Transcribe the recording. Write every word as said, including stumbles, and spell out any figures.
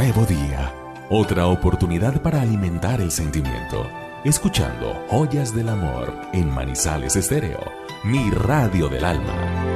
nuevo día, otra oportunidad para alimentar el sentimiento. Escuchando Joyas del Amor en Manizales Estéreo, mi radio del alma.